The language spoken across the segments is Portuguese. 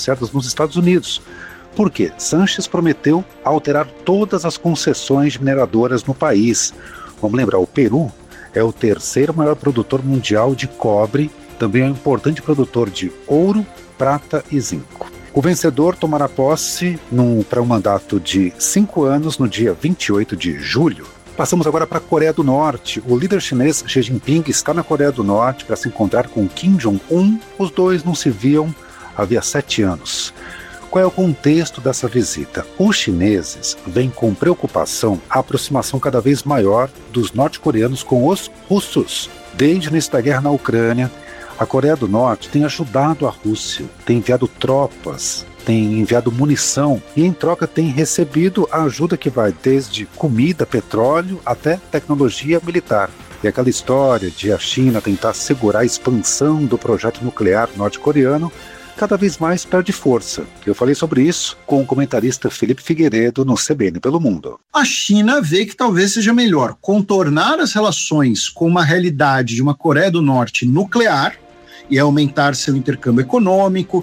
negociadas nos Estados Unidos. Por quê? Sanches prometeu alterar todas as concessões mineradoras no país. Vamos lembrar, o Peru é o terceiro maior produtor mundial de cobre, também é um importante produtor de ouro, prata e zinco. O vencedor tomará posse para um mandato de 5 anos no dia 28 de julho. Passamos agora para a Coreia do Norte. O líder chinês Xi Jinping está na Coreia do Norte para se encontrar com Kim Jong-un. Os dois não se viam havia 7 anos. Qual é o contexto dessa visita? Os chineses veem com preocupação a aproximação cada vez maior dos norte-coreanos com os russos. Desde o início da guerra na Ucrânia, a Coreia do Norte tem ajudado a Rússia, tem enviado tropas, tem enviado munição e em troca tem recebido a ajuda que vai desde comida, petróleo até tecnologia militar. E aquela história de a China tentar segurar a expansão do projeto nuclear norte-coreano cada vez mais perde força. Eu falei sobre isso com o comentarista Felipe Figueiredo no CBN Pelo Mundo. A China vê que talvez seja melhor contornar as relações com uma realidade de uma Coreia do Norte nuclear e aumentar seu intercâmbio econômico,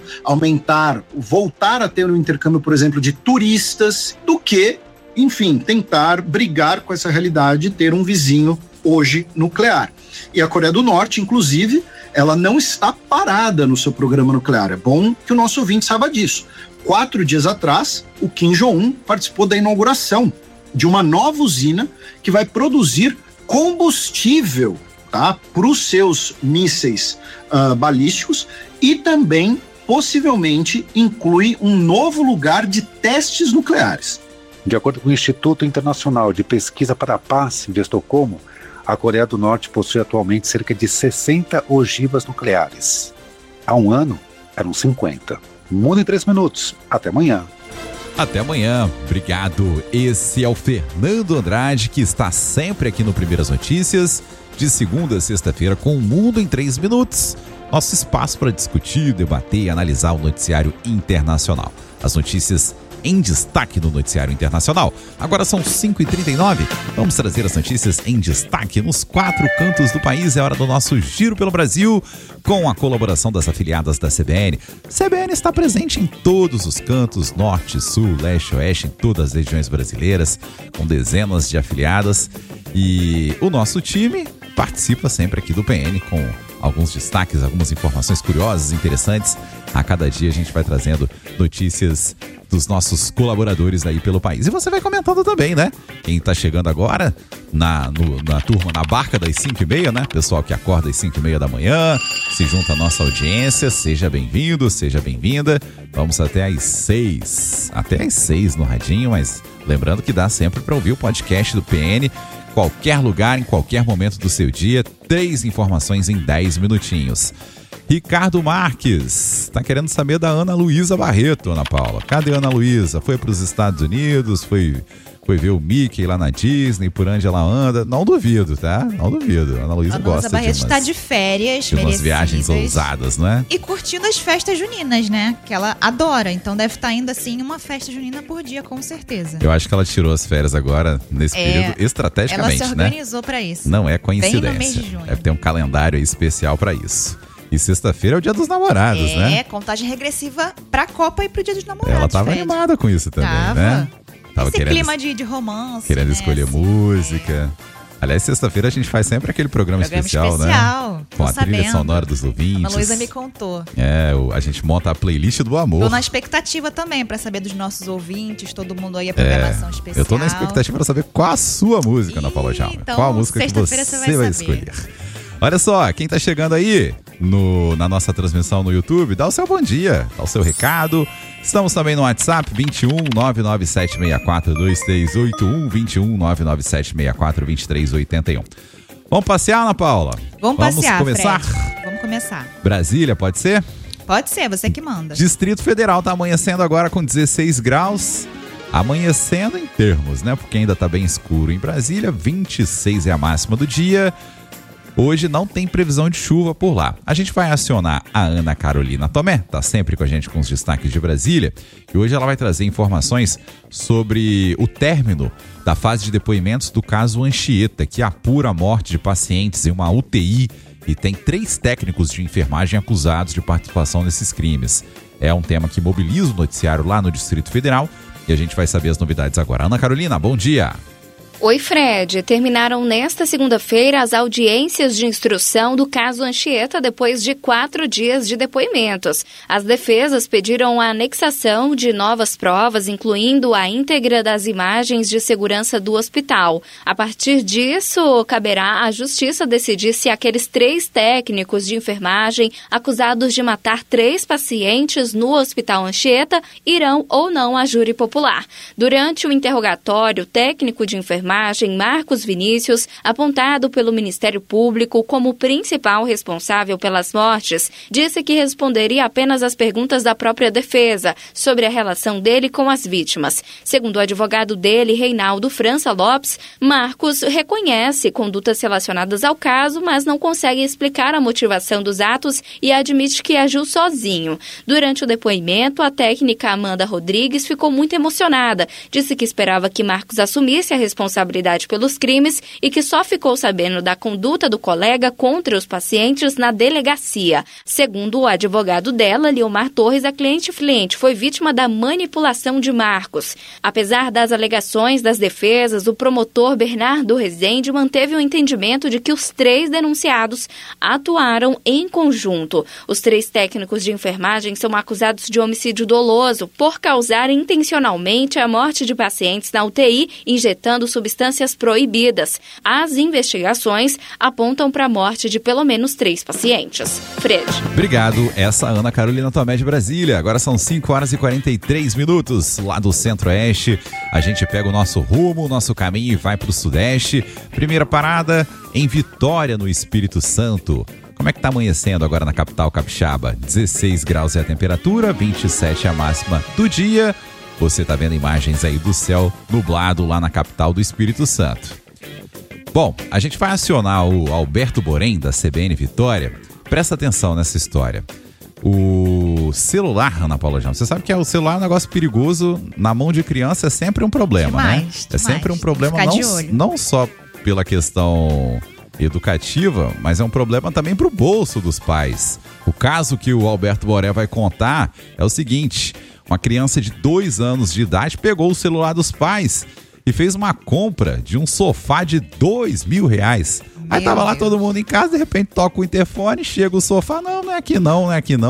voltar a ter um intercâmbio, por exemplo, de turistas, do que, enfim, tentar brigar com essa realidade e ter um vizinho hoje nuclear. E a Coreia do Norte, inclusive, ela não está parada no seu programa nuclear. É bom que o nosso ouvinte saiba disso. 4 dias atrás, o Kim Jong-un participou da inauguração de uma nova usina que vai produzir combustível, tá, para os seus mísseis balísticos e também, possivelmente, inclui um novo lugar de testes nucleares. De acordo com o Instituto Internacional de Pesquisa para a Paz de Estocolmo, a Coreia do Norte possui atualmente cerca de 60 ogivas nucleares. Há um ano, eram 50. Mundo em 3 minutos. Até amanhã. Até amanhã. Obrigado. Esse é o Fernando Andrade, que está sempre aqui no Primeiras Notícias, de segunda a sexta-feira, com o Mundo em 3 minutos. Nosso espaço para discutir, debater e analisar o noticiário internacional. As notícias em destaque no noticiário internacional. Agora são 5h39. Vamos trazer as notícias em destaque nos 4 cantos do país. É hora do nosso Giro pelo Brasil, com a colaboração das afiliadas da CBN. CBN está presente em todos os cantos, norte, sul, leste, oeste, em todas as regiões brasileiras, com dezenas de afiliadas. E o nosso time participa sempre aqui do PN com alguns destaques, algumas informações curiosas, interessantes. A cada dia a gente vai trazendo notícias dos nossos colaboradores aí pelo país. E você vai comentando também, né? Quem tá chegando agora na turma, na barca das 5h30, né? Pessoal que acorda às 5h30 da manhã, se junta à nossa audiência. Seja bem-vindo, seja bem-vinda. Vamos até às 6. Até às 6 no radinho, mas lembrando que dá sempre para ouvir o podcast do PN. Qualquer lugar, em qualquer momento do seu dia, 3 informações em 10 minutinhos. Ricardo Marques tá querendo saber da Ana Luísa Barreto, Ana Paula. Cadê a Ana Luísa? Foi para os Estados Unidos, foi ver o Mickey lá na Disney, por onde ela anda. Não duvido, tá? Não duvido. Ana Luísa gosta Barreto está de férias, de umas viagens ousadas, não é? E curtindo as festas juninas, né? Que ela adora. Então deve estar indo assim uma festa junina por dia, com certeza. Eu acho que ela tirou as férias agora nesse período estrategicamente, né? Ela se organizou para isso. Não é coincidência. Bem no mês de junho. Deve ter um calendário especial para isso. E sexta-feira é o Dia dos Namorados, né? Contagem regressiva pra Copa e pro Dia dos Namorados. Ela tava animada com isso também, né? Tava querendo clima de romance. Querendo escolher música. Aliás, sexta-feira a gente faz sempre aquele programa especial, né? Com a trilha sonora dos ouvintes. A Luísa me contou. A gente monta a playlist do amor. Tô na expectativa também pra saber dos nossos ouvintes, todo mundo aí, a programação especial. Eu tô na expectativa pra saber qual a sua música, Ana Paula Jalma. Então, qual a música que você vai escolher. Olha só, quem tá chegando aí na nossa transmissão no YouTube, dá o seu bom dia, dá o seu recado. Estamos também no WhatsApp, 21 99764 2381, 21 99764 2381. Vamos passear, Ana Paula? Vamos passear, começar? Fred. Vamos começar. Brasília, pode ser? Pode ser, você que manda. Distrito Federal tá amanhecendo agora com 16 graus. Amanhecendo em termos, né? Porque ainda tá bem escuro em Brasília. 26 é a máxima do dia. Hoje não tem previsão de chuva por lá. A gente vai acionar a Ana Carolina Tomé, tá sempre com a gente com os destaques de Brasília, e hoje ela vai trazer informações sobre o término da fase de depoimentos do caso Anchieta, que apura a morte de pacientes em uma UTI e tem 3 técnicos de enfermagem acusados de participação nesses crimes. É um tema que mobiliza o noticiário lá no Distrito Federal e a gente vai saber as novidades agora. Ana Carolina, bom dia. Oi, Fred. Terminaram nesta segunda-feira as audiências de instrução do caso Anchieta depois de 4 dias de depoimentos. As defesas pediram a anexação de novas provas, incluindo a íntegra das imagens de segurança do hospital. A partir disso, caberá à Justiça decidir se aqueles 3 técnicos de enfermagem acusados de matar 3 pacientes no Hospital Anchieta irão ou não à júri popular. Durante o interrogatório, o técnico de enfermagem Marcos Vinícius, apontado pelo Ministério Público como principal responsável pelas mortes, disse que responderia apenas às perguntas da própria defesa sobre a relação dele com as vítimas. Segundo o advogado dele, Reinaldo França Lopes, Marcos reconhece condutas relacionadas ao caso, mas não consegue explicar a motivação dos atos e admite que agiu sozinho. Durante o depoimento, a técnica Amanda Rodrigues ficou muito emocionada. Disse que esperava que Marcos assumisse a responsabilidade pelos crimes e que só ficou sabendo da conduta do colega contra os pacientes na delegacia. Segundo o advogado dela, Leomar Torres, a cliente foi vítima da manipulação de Marcos. Apesar das alegações das defesas, o promotor Bernardo Rezende manteve o entendimento de que os 3 denunciados atuaram em conjunto. Os 3 técnicos de enfermagem são acusados de homicídio doloso por causar intencionalmente a morte de pacientes na UTI, injetando substâncias proibidas. As investigações apontam para a morte de pelo menos 3 pacientes. Fred. Obrigado, essa Ana Carolina Tomé de Brasília. Agora são 5h43 lá do Centro-Oeste. A gente pega o nosso rumo, o nosso caminho e vai para o Sudeste. Primeira parada em Vitória, no Espírito Santo. Como é que tá amanhecendo agora na capital capixaba? 16 graus é a temperatura, 27 é a máxima do dia. Você tá vendo imagens aí do céu nublado lá na capital do Espírito Santo. Bom, a gente vai acionar o Alberto Borém, da CBN Vitória. Presta atenção nessa história. O celular, Ana Paula Jão, você sabe que o celular é um negócio perigoso, na mão de criança é sempre um problema, demais, né? É sempre um problema, não só pela questão educativa, mas é um problema também para o bolso dos pais. O caso que o Alberto Boré vai contar é o seguinte: uma criança de 2 anos de idade pegou o celular dos pais e fez uma compra de um sofá de R$2.000. Aí tava lá todo mundo em casa, de repente toca o interfone, chega o sofá, não é aqui não,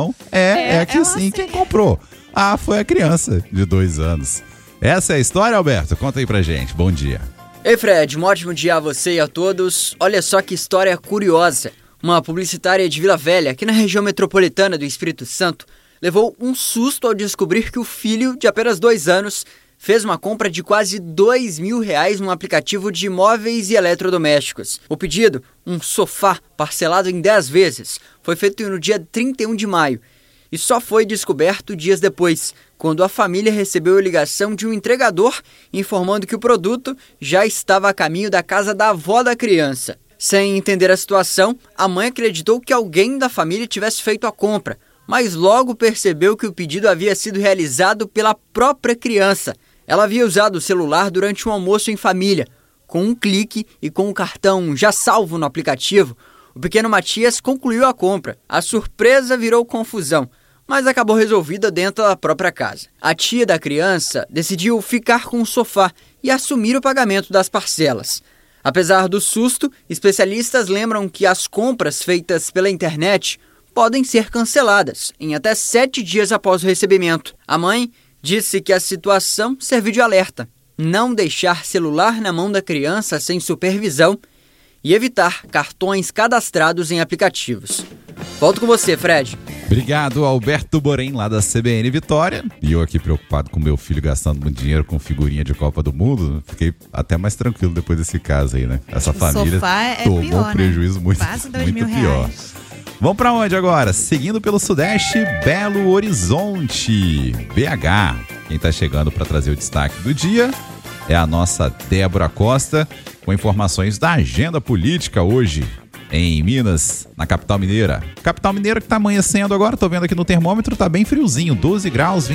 é aqui sim. Quem comprou? Ah, foi a criança de 2 anos. Essa é a história, Alberto? Conta aí pra gente, bom dia. Ei, Fred, um ótimo dia a você e a todos. Olha só que história curiosa. Uma publicitária de Vila Velha, aqui na região metropolitana do Espírito Santo, levou um susto ao descobrir que o filho, de apenas 2 anos, fez uma compra de quase R$2.000 num aplicativo de móveis e eletrodomésticos. O pedido, um sofá parcelado em 10 vezes, foi feito no dia 31 de maio e só foi descoberto dias depois, quando a família recebeu a ligação de um entregador informando que o produto já estava a caminho da casa da avó da criança. Sem entender a situação, a mãe acreditou que alguém da família tivesse feito a compra, mas logo percebeu que o pedido havia sido realizado pela própria criança. Ela havia usado o celular durante um almoço em família. Com um clique e com o cartão já salvo no aplicativo, o pequeno Matias concluiu a compra. A surpresa virou confusão, mas acabou resolvida dentro da própria casa. A tia da criança decidiu ficar com o sofá e assumir o pagamento das parcelas. Apesar do susto, especialistas lembram que as compras feitas pela internet podem ser canceladas em até 7 dias após o recebimento. A mãe disse que a situação serviu de alerta: não deixar celular na mão da criança sem supervisão e evitar cartões cadastrados em aplicativos. Volto com você, Fred. Obrigado, Alberto Borém, lá da CBN Vitória. E eu aqui preocupado com meu filho gastando muito dinheiro com figurinha de Copa do Mundo, fiquei até mais tranquilo depois desse caso aí, né? Essa família tomou pior, um prejuízo, né? muito pior. Vamos pra onde agora? Seguindo pelo Sudeste, Belo Horizonte, BH. Quem tá chegando para trazer o destaque do dia é a nossa Débora Costa, com informações da agenda política hoje em Minas, na capital mineira. Capital mineira que tá amanhecendo agora, tô vendo aqui no termômetro, tá bem friozinho, 12 graus,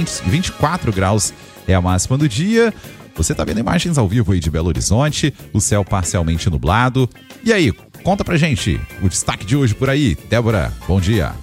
24 graus é a máxima do dia. Você tá vendo imagens ao vivo aí de Belo Horizonte, o céu parcialmente nublado. E aí, conta pra gente o destaque de hoje por aí. Débora, bom dia.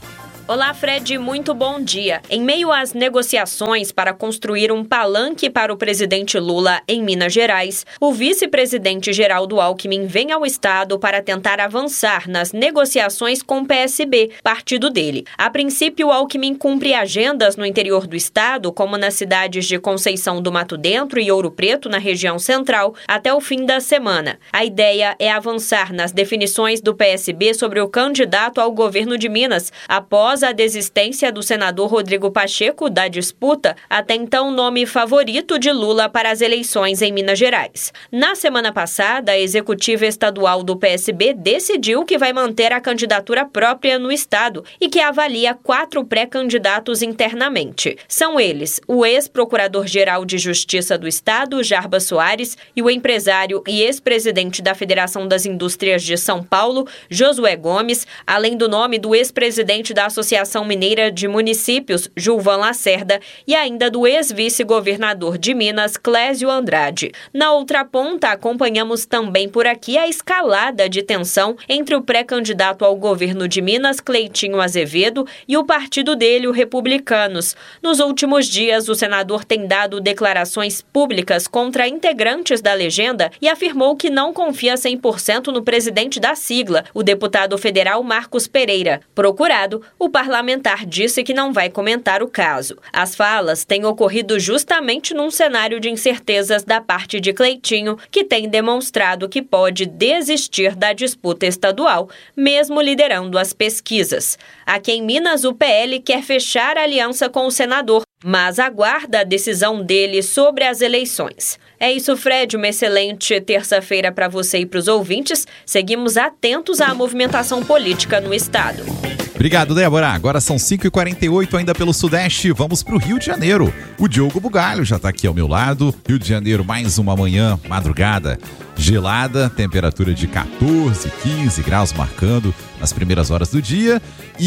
Olá, Fred, muito bom dia. Em meio às negociações para construir um palanque para o presidente Lula em Minas Gerais, o vice-presidente Geraldo Alckmin vem ao estado para tentar avançar nas negociações com o PSB, partido dele. A princípio, Alckmin cumpre agendas no interior do estado, como nas cidades de Conceição do Mato Dentro e Ouro Preto, na região central, até o fim da semana. A ideia é avançar nas definições do PSB sobre o candidato ao governo de Minas, após a desistência do senador Rodrigo Pacheco da disputa, até então nome favorito de Lula para as eleições em Minas Gerais. Na semana passada, a executiva estadual do PSB decidiu que vai manter a candidatura própria no estado e que avalia 4 pré-candidatos internamente. São eles o ex-procurador-geral de Justiça do estado, Jarbas Soares, e o empresário e ex-presidente da Federação das Indústrias de São Paulo, Josué Gomes, além do nome do ex-presidente da Associação Mineira de Municípios, Gilvan Lacerda, e ainda do ex-vice-governador de Minas, Clésio Andrade. Na outra ponta, acompanhamos também por aqui a escalada de tensão entre o pré-candidato ao governo de Minas, Cleitinho Azevedo, e o partido dele, o Republicanos. Nos últimos dias, o senador tem dado declarações públicas contra integrantes da legenda e afirmou que não confia 100% no presidente da sigla, o deputado federal Marcos Pereira. Procurado, o parlamentar disse que não vai comentar o caso. As falas têm ocorrido justamente num cenário de incertezas da parte de Cleitinho, que tem demonstrado que pode desistir da disputa estadual, mesmo liderando as pesquisas. Aqui em Minas, o PL quer fechar a aliança com o senador, mas aguarda a decisão dele sobre as eleições. É isso, Fred. Uma excelente terça-feira para você e para os ouvintes. Seguimos atentos à movimentação política no estado. Obrigado, Débora. Agora são 5h48 ainda pelo Sudeste. Vamos para o Rio de Janeiro. O Diogo Bugalho já está aqui ao meu lado. Rio de Janeiro, mais uma manhã, madrugada gelada, temperatura de 14, 15 graus marcando nas primeiras horas do dia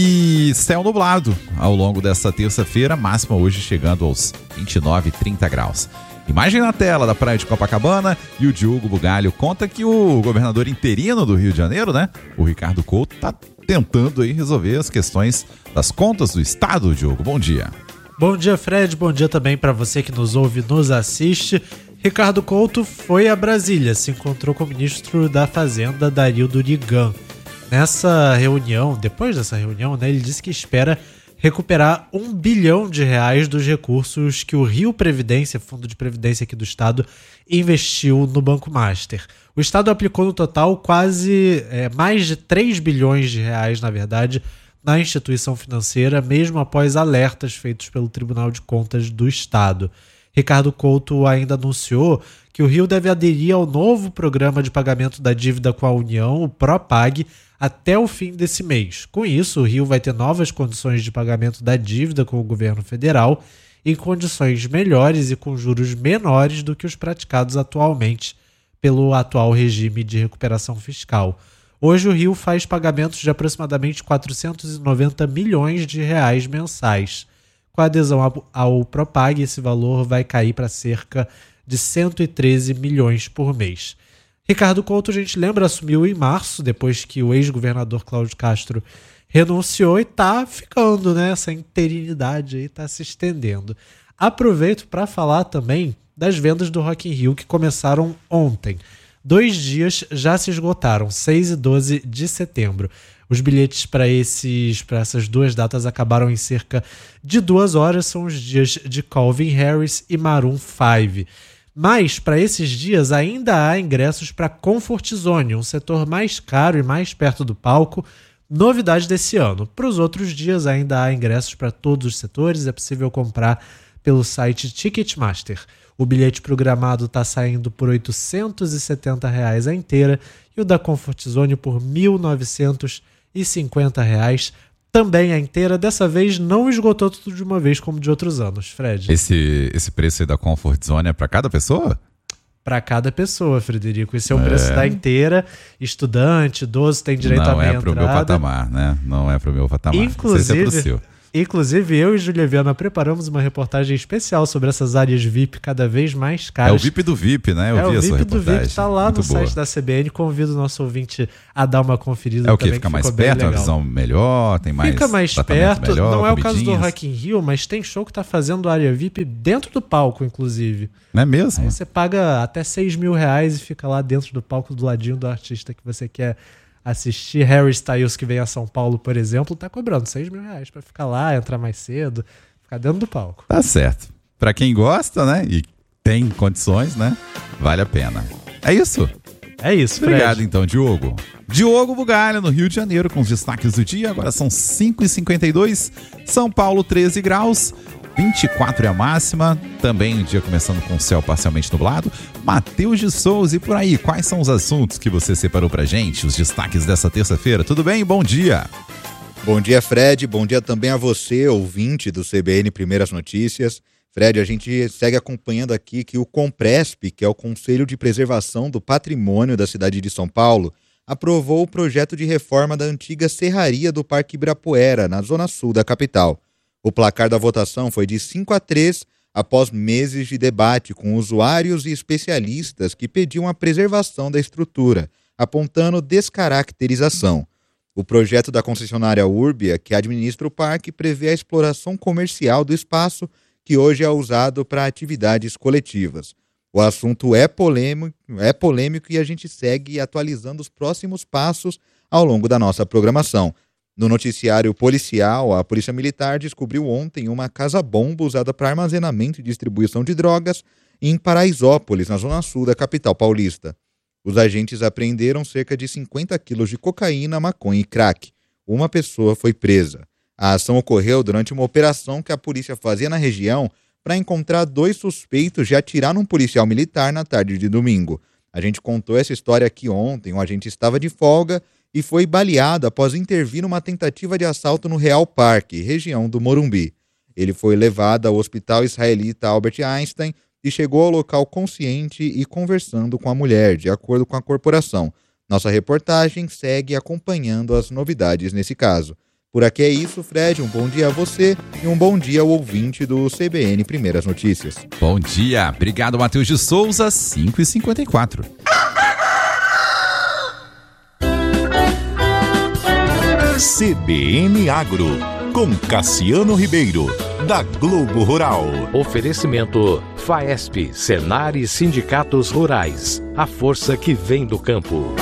e céu nublado ao longo dessa terça-feira, máxima hoje chegando aos 29, 30 graus. Imagem na tela da praia de Copacabana e o Diogo Bugalho conta que o governador interino do Rio de Janeiro, né, o Ricardo Couto, está tentando aí resolver as questões das contas do estado. Diogo, bom dia. Bom dia, Fred. Bom dia também para você que nos ouve e nos assiste. Ricardo Couto foi a Brasília, se encontrou com o ministro da Fazenda, Dario Durigan. Nessa reunião, depois dessa reunião, né, ele disse que espera recuperar R$1 bilhão dos recursos que o Rio Previdência, Fundo de Previdência aqui do Estado, investiu no Banco Master. O Estado aplicou no total mais de R$3 bilhões, na verdade, na instituição financeira, mesmo após alertas feitos pelo Tribunal de Contas do Estado. Ricardo Couto ainda anunciou que o Rio deve aderir ao novo programa de pagamento da dívida com a União, o PROPAG, até o fim desse mês. Com isso, o Rio vai ter novas condições de pagamento da dívida com o governo federal em condições melhores e com juros menores do que os praticados atualmente pelo atual regime de recuperação fiscal. Hoje o Rio faz pagamentos de aproximadamente R$490 milhões mensais. Com a adesão ao PROPAG, esse valor vai cair para cerca de 113 milhões por mês. Ricardo Couto, a gente lembra, assumiu em março, depois que o ex-governador Cláudio Castro renunciou e está ficando, né? Essa interinidade aí está se estendendo. Aproveito para falar também das vendas do Rock in Rio que começaram ontem. 2 dias já se esgotaram, 6 e 12 de setembro. Os bilhetes para essas 2 datas acabaram em cerca de 2 horas, são os dias de Calvin Harris e Maroon 5. Mas, para esses dias, ainda há ingressos para Comfort Zone, um setor mais caro e mais perto do palco, novidade desse ano. Para os outros dias, ainda há ingressos para todos os setores, é possível comprar pelo site Ticketmaster. O bilhete programado está saindo por R$ 870 a inteira e o da Comfort Zone por R$ 1.950. Também a inteira, dessa vez não esgotou tudo de uma vez como de outros anos, Fred. Esse preço aí da Comfort Zone é para cada pessoa? Para cada pessoa, Frederico. Esse é o preço da inteira. Estudante, idoso, tem direito a meia entrada. Não é pro meu patamar, né? Não é pro meu patamar. Inclusive, não sei se é pro seu. Inclusive, eu e Júlia Viana preparamos uma reportagem especial sobre essas áreas VIP cada vez mais caras. É o VIP do VIP, né? Eu vi essa reportagem. É o VIP do VIP, tá lá no site da CBN. Convido o nosso ouvinte a dar uma conferida. É o quê? Fica mais perto, a visão melhor, tem mais... Fica mais perto, melhor, não é o caso do Rock in Rio, mas tem show que tá fazendo área VIP dentro do palco, inclusive. Não é mesmo? Aí você paga até R$6.000 e fica lá dentro do palco, do ladinho do artista que você quer assistir. Harry Styles, que vem a São Paulo, por exemplo, tá cobrando R$6.000 pra ficar lá, entrar mais cedo, ficar dentro do palco. Tá certo. Pra quem gosta, né, e tem condições, né, vale a pena. É isso? É isso, Fred. Obrigado, então, Diogo. Diogo Bugalho, no Rio de Janeiro, com os destaques do dia. Agora são 5h52, São Paulo 13 graus, 24 é a máxima, também o dia começando com o céu parcialmente nublado. Matheus de Souza, e por aí, quais são os assuntos que você separou pra gente, os destaques dessa terça-feira? Tudo bem? Bom dia! Bom dia, Fred, bom dia também a você, ouvinte do CBN Primeiras Notícias. Fred, a gente segue acompanhando aqui que o Compresp, que é o Conselho de Preservação do Patrimônio da cidade de São Paulo, aprovou o projeto de reforma da antiga serraria do Parque Ibirapuera, na zona sul da capital. O placar da votação foi de 5-3, após meses de debate com usuários e especialistas que pediam a preservação da estrutura, apontando descaracterização. O projeto da concessionária Urbia, que administra o parque, prevê a exploração comercial do espaço, que hoje é usado para atividades coletivas. O assunto é polêmico e a gente segue atualizando os próximos passos ao longo da nossa programação. No noticiário policial, a Polícia Militar descobriu ontem uma casa-bomba usada para armazenamento e distribuição de drogas em Paraisópolis, na zona sul da capital paulista. Os agentes apreenderam cerca de 50 quilos de cocaína, maconha e crack. Uma pessoa foi presa. A ação ocorreu durante uma operação que a polícia fazia na região para encontrar 2 suspeitos de atirar num policial militar na tarde de domingo. A gente contou essa história aqui ontem. Um agente estava de folga e foi baleado após intervir numa tentativa de assalto no Real Parque, região do Morumbi. Ele foi levado ao hospital israelita Albert Einstein e chegou ao local consciente e conversando com a mulher, de acordo com a corporação. Nossa reportagem segue acompanhando as novidades nesse caso. Por aqui é isso, Fred. Um bom dia a você e um bom dia ao ouvinte do CBN Primeiras Notícias. Bom dia. Obrigado, Matheus de Souza, 5h54. CBN Agro, com Cassiano Ribeiro, da Globo Rural. Oferecimento FAESP, Senar e Sindicatos Rurais. A força que vem do campo.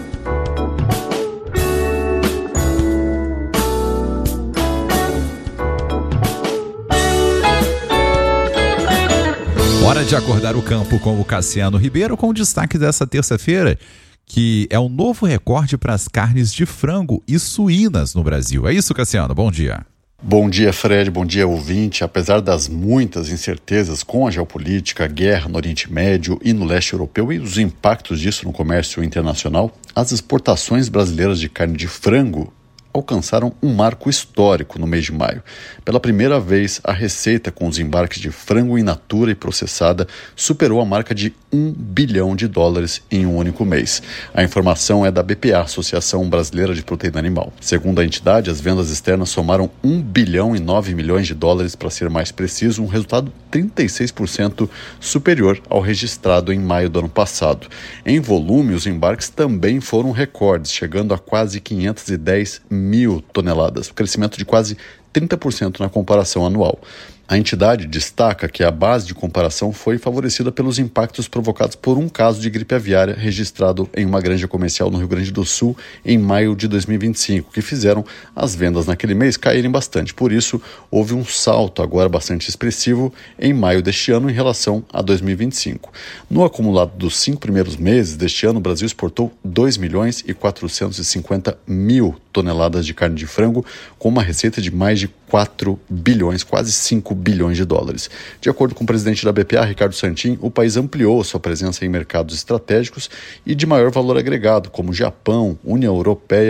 Hora de acordar o campo com o Cassiano Ribeiro, com o destaque dessa terça-feira, que é um novo recorde para as carnes de frango e suínas no Brasil. É isso, Cassiano? Bom dia. Bom dia, Fred. Bom dia, ouvinte. Apesar das muitas incertezas com a geopolítica, a guerra no Oriente Médio e no leste europeu e os impactos disso no comércio internacional, as exportações brasileiras de carne de frango alcançaram um marco histórico no mês de maio. Pela primeira vez, a receita com os embarques de frango in natura e processada superou a marca de $1 bilhão em um único mês. A informação é da BPA, Associação Brasileira de Proteína Animal. Segundo a entidade, as vendas externas somaram $1 bilhão e 9 milhões, para ser mais preciso, um resultado 36% superior ao registrado em maio do ano passado. Em volume, os embarques também foram recordes, chegando a quase 510 mil toneladas, um crescimento de quase 30% na comparação anual. A entidade destaca que a base de comparação foi favorecida pelos impactos provocados por um caso de gripe aviária registrado em uma granja comercial no Rio Grande do Sul em maio de 2025, que fizeram as vendas naquele mês caírem bastante. Por isso, houve um salto agora bastante expressivo em maio deste ano em relação a 2025. No acumulado dos 5 primeiros meses deste ano, o Brasil exportou 2 milhões e 450 mil toneladas de carne de frango, com uma receita de mais de 4 bilhões, quase 5 bilhões de dólares. De acordo com o presidente da BPA, Ricardo Santin, o país ampliou sua presença em mercados estratégicos e de maior valor agregado, como Japão, União Europeia,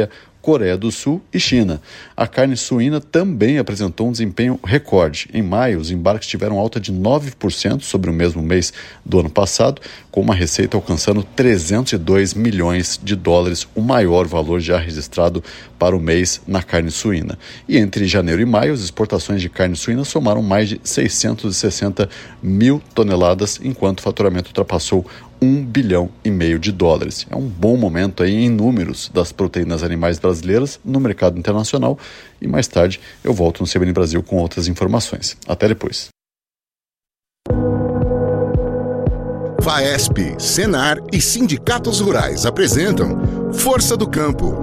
Coreia do Sul e China. A carne suína também apresentou um desempenho recorde. Em maio, os embarques tiveram alta de 9% sobre o mesmo mês do ano passado, com uma receita alcançando 302 milhões de dólares, o maior valor já registrado para o mês na carne suína. E entre janeiro e maio, as exportações de carne suína somaram mais de 660 mil toneladas, enquanto o faturamento ultrapassou 1,5 bilhão de dólares. É um bom momento aí em números das proteínas animais brasileiras no mercado internacional, e mais tarde eu volto no CBN Brasil com outras informações. Até depois. FAESP, Senar e sindicatos rurais apresentam Força do Campo.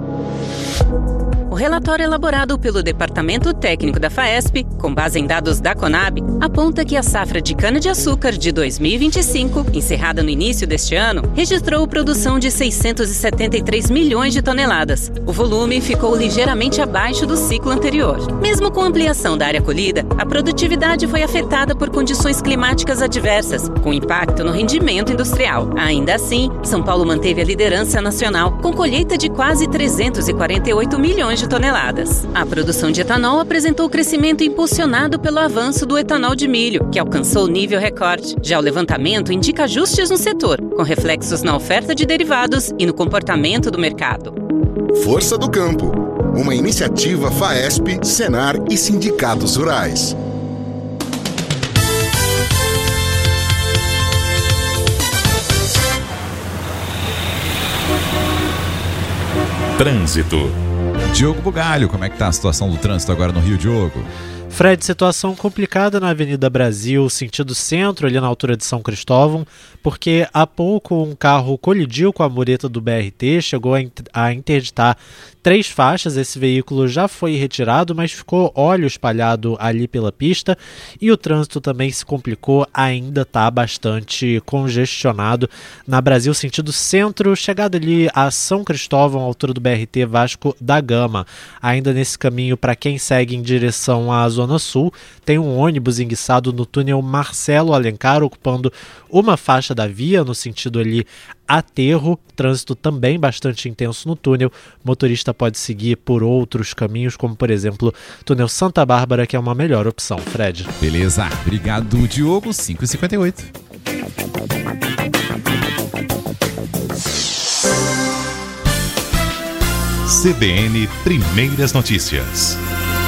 O relatório elaborado pelo Departamento Técnico da FAESP, com base em dados da Conab, aponta que a safra de cana-de-açúcar de 2025, encerrada no início deste ano, registrou produção de 673 milhões de toneladas. O volume ficou ligeiramente abaixo do ciclo anterior. Mesmo com a ampliação da área colhida, a produtividade foi afetada por condições climáticas adversas, com impacto no rendimento industrial. Ainda assim, São Paulo manteve a liderança nacional, com colheita de quase 348 milhões de toneladas. A produção de etanol apresentou crescimento impulsionado pelo avanço do etanol de milho, que alcançou nível recorde. Já o levantamento indica ajustes no setor, com reflexos na oferta de derivados e no comportamento do mercado. Força do Campo, uma iniciativa FAESP, Senar e sindicatos rurais. Trânsito. Diogo Bugalho, como é que tá a situação do trânsito agora no Rio, Diogo? Fred, situação complicada na Avenida Brasil, sentido centro, ali na altura de São Cristóvão, porque há pouco um carro colidiu com a mureta do BRT, chegou a interditar 3 faixas. Esse veículo já foi retirado, mas ficou óleo espalhado ali pela pista, e o trânsito também se complicou, ainda está bastante congestionado na Brasil, sentido centro, chegado ali a São Cristóvão, altura do BRT Vasco da Gama. Ainda nesse caminho, para quem segue em direção à Zona Sul, tem um ônibus enguiçado no túnel Marcelo Alencar, ocupando uma faixa da via, no sentido ali Aterro. Trânsito também bastante intenso no túnel. Motorista pode seguir por outros caminhos, como por exemplo túnel Santa Bárbara, que é uma melhor opção. Fred. Beleza, obrigado, Diogo. 5h58. CBN Primeiras Notícias.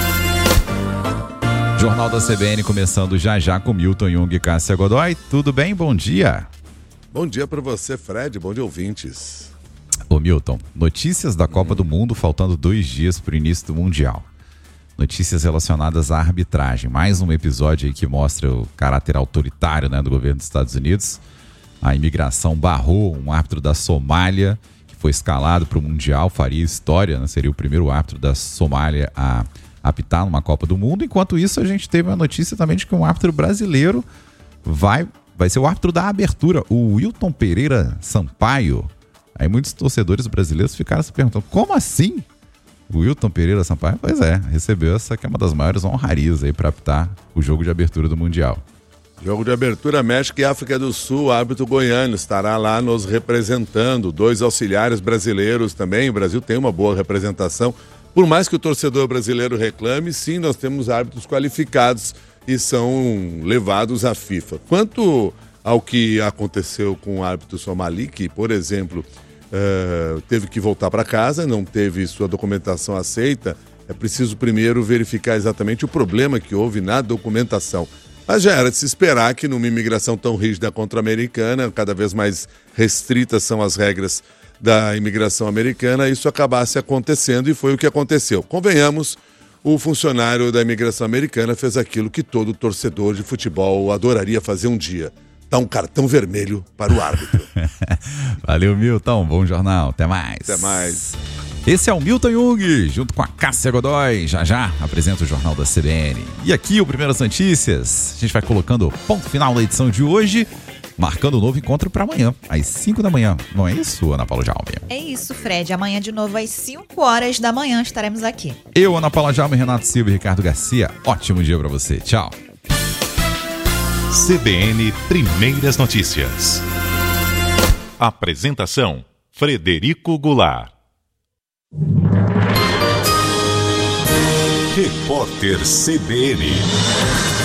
Jornal da CBN começando já com Milton Jung e Cássia Godoy. Tudo bem? Bom dia. Bom dia para você, Fred. Bom dia, ouvintes. Ô Milton, notícias da Copa do Mundo faltando 2 dias para o início do Mundial. Notícias relacionadas à arbitragem. Mais um episódio aí que mostra o caráter autoritário, né, do governo dos Estados Unidos. A imigração barrou um árbitro da Somália, que foi escalado para o Mundial, faria história, né? Seria o primeiro árbitro da Somália a apitar numa Copa do Mundo. Enquanto isso, a gente teve a notícia também de que um árbitro brasileiro vai ser o árbitro da abertura, o Wilton Pereira Sampaio. Aí muitos torcedores brasileiros ficaram se perguntando, como assim? O Wilton Pereira Sampaio? Pois é, recebeu essa que é uma das maiores honrarias aí para apitar o jogo de abertura do Mundial. Jogo de abertura, México e África do Sul, o árbitro goiano estará lá nos representando. 2 auxiliares brasileiros também, o Brasil tem uma boa representação. Por mais que o torcedor brasileiro reclame, sim, nós temos árbitros qualificados e são levados à FIFA. Quanto ao que aconteceu com o árbitro somali, que, por exemplo, teve que voltar para casa, não teve sua documentação aceita, é preciso primeiro verificar exatamente o problema que houve na documentação. Mas já era de se esperar que numa imigração tão rígida contra a americana, cada vez mais restritas são as regras da imigração americana, isso acabasse acontecendo, e foi o que aconteceu. Convenhamos, o funcionário da imigração americana fez aquilo que todo torcedor de futebol adoraria fazer um dia: dar um cartão vermelho para o árbitro. Valeu, Milton. Bom jornal. Até mais. Até mais. Esse é o Milton Jung, junto com a Cássia Godoy. Já apresenta o Jornal da CBN. E aqui o Primeiras Notícias. A gente vai colocando ponto final na edição de hoje, marcando um novo encontro para amanhã, às 5 da manhã. Não é isso, Ana Paula Jaume? É isso, Fred. Amanhã de novo às 5 horas da manhã estaremos aqui. Eu, Ana Paula Jaume, Renato Silva e Ricardo Garcia. Ótimo dia para você. Tchau. CBN Primeiras Notícias. Apresentação: Frederico Goulart. Repórter CBN.